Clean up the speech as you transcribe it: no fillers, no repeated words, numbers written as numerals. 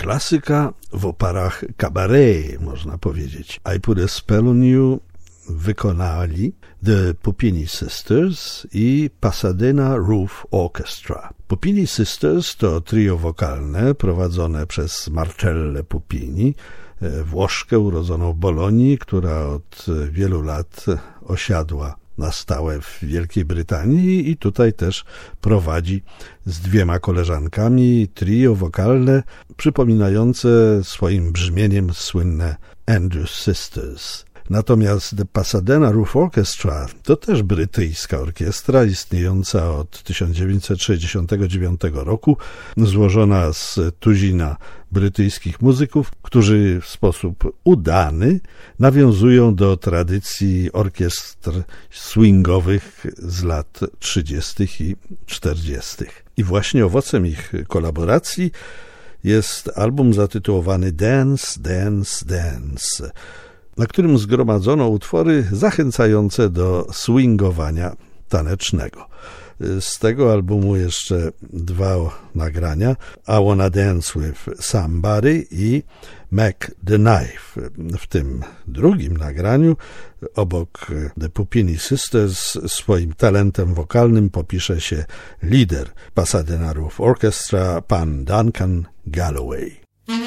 klasyka w oparach cabaret, można powiedzieć. I Put a Spell on You wykonali The Puppini Sisters i Pasadena Roof Orchestra. Puppini Sisters to trio wokalne prowadzone przez Marcellę Puppini, Włoszkę urodzoną w Bolonii, która od wielu lat osiadła na stałe w Wielkiej Brytanii i tutaj też prowadzi z 2 koleżankami trio wokalne przypominające swoim brzmieniem słynne Andrews Sisters. Natomiast The Pasadena Roof Orchestra to też brytyjska orkiestra istniejąca od 1969 roku, złożona z tuzina brytyjskich muzyków, którzy w sposób udany nawiązują do tradycji orkiestr swingowych z lat 30. i 40. I właśnie owocem ich kolaboracji jest album zatytułowany Dance, Dance, Dance, na którym zgromadzono utwory zachęcające do swingowania tanecznego. Z tego albumu jeszcze 2 nagrania, I Wanna Dance With Somebody i Mac the Knife. W tym drugim nagraniu obok The Puppini Sisters swoim talentem wokalnym popisze się lider Pasadena Roof Orchestra, pan Duncan Galloway.